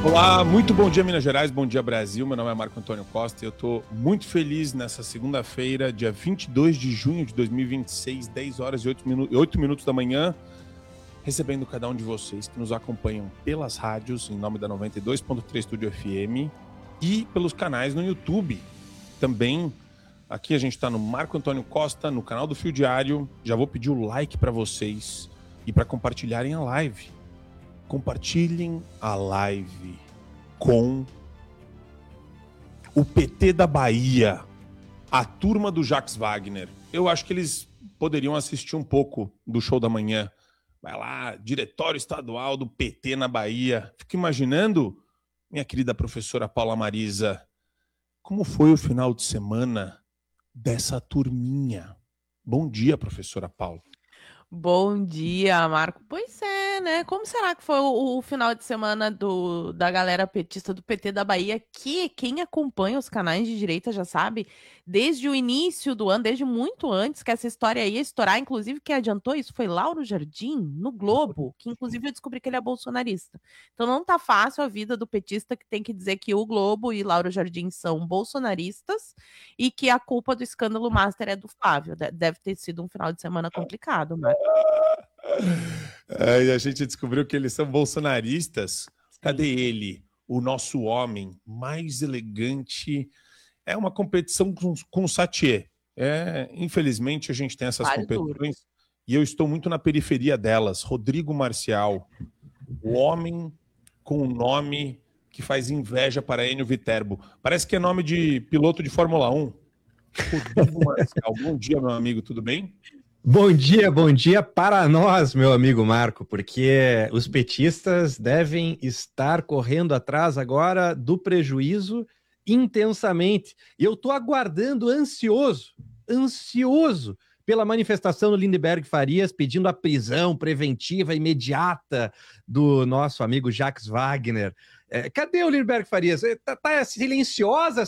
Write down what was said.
Olá, muito bom dia Minas Gerais, bom dia Brasil, meu nome é Marco Antônio Costa e eu estou muito feliz nessa segunda-feira, dia 22 de junho de 2026, 10 horas e 8 minutos da manhã, recebendo cada um de vocês que nos acompanham pelas rádios, em nome da 92.3 Estúdio FM e pelos canais no YouTube. Também, aqui a gente está no Marco Antônio Costa, no canal do Fio Diário, já vou pedir o like para vocês e para compartilharem a live. Compartilhem a live com o PT da Bahia, a turma do Jacques Wagner. Eu acho que eles poderiam assistir um pouco do show da manhã. Vai lá, diretório estadual do PT na Bahia. Fico imaginando, minha querida professora Paula Marisa, como foi o final de semana dessa turminha. Bom dia, professora Paula. Bom dia, Marco. Pois é, né? Como será que foi o final de semana da galera petista do PT da Bahia, que quem acompanha os canais de direita já sabe, desde o início do ano, desde muito antes que essa história ia estourar, inclusive quem adiantou isso foi Lauro Jardim, no Globo, que inclusive eu descobri que ele é bolsonarista. Então não tá fácil a vida do petista que tem que dizer que o Globo e Lauro Jardim são bolsonaristas e que a culpa do escândalo Master é do Flávio. Deve ter sido um final de semana complicado, né? A gente descobriu que eles são bolsonaristas. Cadê ele? O nosso homem mais elegante. É uma competição com o Satie. Infelizmente, a gente tem essas competições e eu estou muito na periferia delas. Rodrigo Marcial, o homem com o nome que faz inveja para Enio Viterbo. Parece que é nome de piloto de Fórmula 1. Rodrigo Marcial, bom dia, meu amigo, tudo bem? Bom dia para nós, meu amigo Marco, porque os petistas devem estar correndo atrás agora do prejuízo intensamente. E eu estou aguardando ansioso pela manifestação do Lindenberg Farias pedindo a prisão preventiva imediata do nosso amigo Jacques Wagner. Cadê o Lindenberg Farias? Tá silenciosa